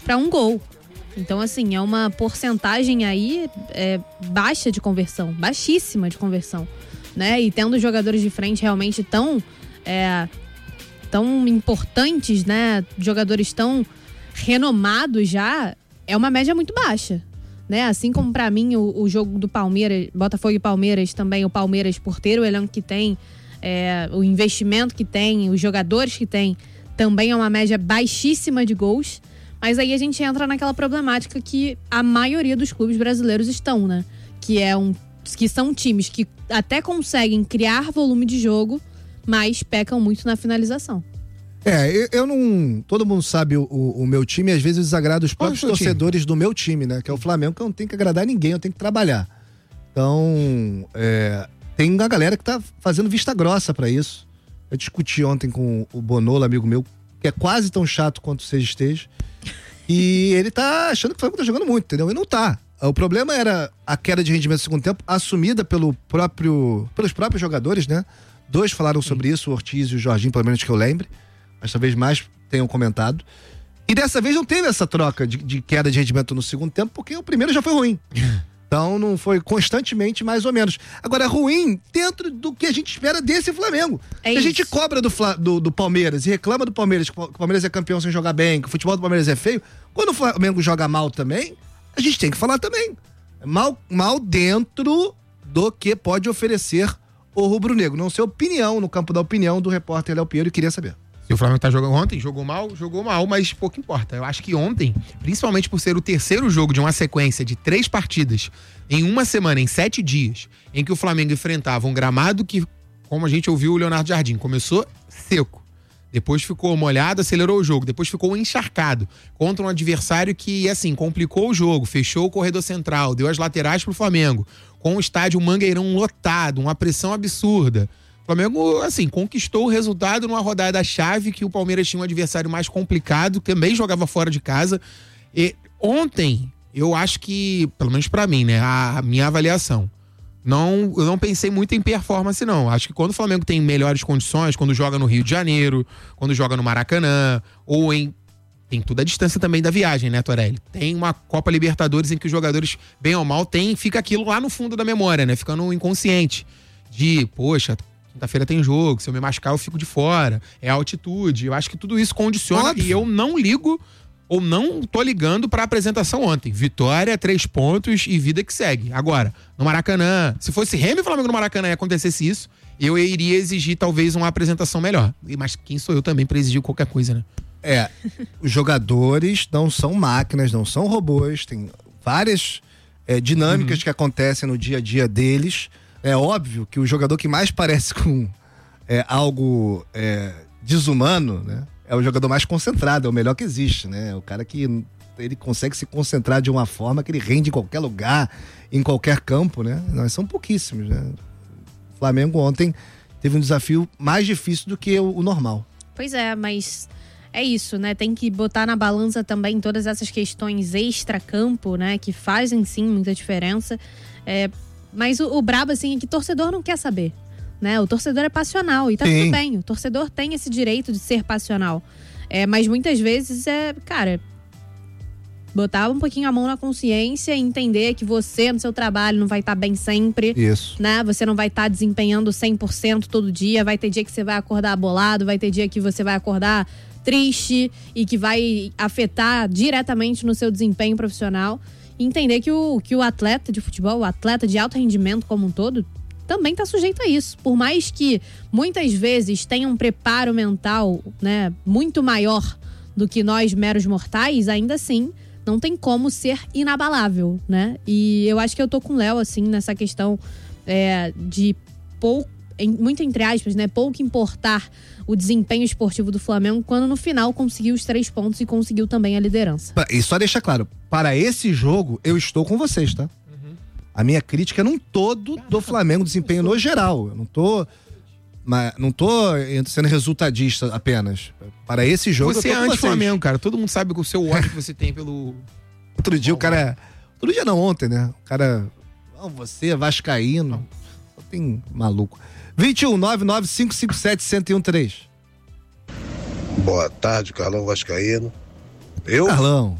para um gol. Então, assim, é uma porcentagem aí baixa de conversão, baixíssima de conversão, né? E tendo jogadores de frente realmente tão importantes, né? Jogadores tão renomados já, é uma média muito baixa, né? Assim como para mim o jogo do Palmeiras, Botafogo e Palmeiras também, o Palmeiras por ter o elenco que tem, o investimento que tem, os jogadores que tem, também é uma média baixíssima de gols. Mas aí a gente entra naquela problemática que a maioria dos clubes brasileiros estão, né? Que são times que até conseguem criar volume de jogo, mas pecam muito na finalização. Eu não... Todo mundo sabe o meu time, às vezes desagrada os próprios torcedores do meu time, né? Que é o Flamengo, que eu não tenho que agradar ninguém, eu tenho que trabalhar. Então, tem uma galera que tá fazendo vista grossa pra isso. Eu discuti ontem com o Bonolo, amigo meu, que é quase tão chato quanto você esteja. E ele tá achando que o Flamengo tá jogando muito, entendeu? E não tá. O problema era a queda de rendimento no segundo tempo, assumida pelos próprios jogadores, né? 2 falaram sobre isso, o Ortiz e o Jorginho, pelo menos que eu lembre. Mas talvez mais tenham comentado. E dessa vez não teve essa troca de queda de rendimento no segundo tempo, porque o primeiro já foi ruim. Então não foi constantemente, mais ou menos. Agora, ruim dentro do que a gente espera desse Flamengo. Se a gente cobra do Palmeiras e reclama do Palmeiras, que o Palmeiras é campeão sem jogar bem, que o futebol do Palmeiras é feio, quando o Flamengo joga mal também, a gente tem que falar também. Mal dentro do que pode oferecer o rubro-negro. Não ser opinião, no campo da opinião do repórter Léo Pinheiro, queria saber. Se o Flamengo tá jogando ontem, jogou mal, mas pouco importa. Eu acho que ontem, principalmente por ser o terceiro jogo de uma sequência de 3 partidas em uma semana, em 7 dias, em que o Flamengo enfrentava um gramado que, como a gente ouviu o Leonardo Jardim, começou seco, depois ficou molhado, acelerou o jogo, depois ficou encharcado contra um adversário que, assim, complicou o jogo, fechou o corredor central, deu as laterais pro Flamengo, com o estádio Mangueirão lotado, uma pressão absurda. O Flamengo, assim, conquistou o resultado numa rodada-chave que o Palmeiras tinha um adversário mais complicado, que também jogava fora de casa. E ontem, eu acho que, pelo menos pra mim, né, a minha avaliação, eu não pensei muito em performance, não. Acho que quando o Flamengo tem melhores condições, quando joga no Rio de Janeiro, quando joga no Maracanã, tem toda a distância também da viagem, né, Torelli? Tem uma Copa Libertadores em que os jogadores, bem ou mal, fica aquilo lá no fundo da memória, né? Ficando inconsciente. Poxa, quinta-feira tem jogo, se eu me machucar eu fico de fora, é a altitude, eu acho que tudo isso condiciona. Óbvio. E eu não ligo ou não tô ligando pra apresentação ontem. Vitória, 3 pontos e vida que segue. Agora, no Maracanã, se fosse Remo e Flamengo no Maracanã e acontecesse isso, eu iria exigir talvez uma apresentação melhor. Mas quem sou eu também pra exigir qualquer coisa, né? Os jogadores não são máquinas, não são robôs, tem várias dinâmicas que acontecem no dia a dia deles. É óbvio que o jogador que mais parece com algo desumano, né? É o jogador mais concentrado, é o melhor que existe, né? O cara que ele consegue se concentrar de uma forma que ele rende em qualquer lugar, em qualquer campo, né? Nós são pouquíssimos, né? O Flamengo ontem teve um desafio mais difícil do que o normal. Pois é, mas é isso, né? Tem que botar na balança também todas essas questões extra-campo, né? Que fazem sim muita diferença. Mas o brabo, assim, é que o torcedor não quer saber, né? O torcedor é passional e tá tudo bem. O torcedor tem esse direito de ser passional. Mas muitas vezes botar um pouquinho a mão na consciência e entender que você, no seu trabalho, não vai estar bem sempre. Isso. Né? Você não vai estar desempenhando 100% todo dia. Vai ter dia que você vai acordar bolado, vai ter dia que você vai acordar triste e que vai afetar diretamente no seu desempenho profissional. E entender que o atleta de futebol, o atleta de alto rendimento como um todo, também está sujeito a isso. Por mais que muitas vezes tenha um preparo mental, né, muito maior do que nós meros mortais, ainda assim não tem como ser inabalável, né? E eu acho que eu tô com o Léo, assim, nessa questão de muito entre aspas, né, pouco importar o desempenho esportivo do Flamengo, quando no final conseguiu os 3 pontos e conseguiu também a liderança. E só deixar claro, para esse jogo eu estou com vocês, tá? A minha crítica é num todo do Flamengo, desempenho no geral. Eu não tô sendo resultadista apenas. Para esse jogo você eu tô com anti-Flamengo, cara. Todo mundo sabe que o seu ódio que você tem pelo... Outro dia o cara... Outro dia não, ontem, né? O cara... Não, você é vascaíno. Só tem maluco. 21-99557-1013. Boa tarde, Carlão Vascaíno. Carlão.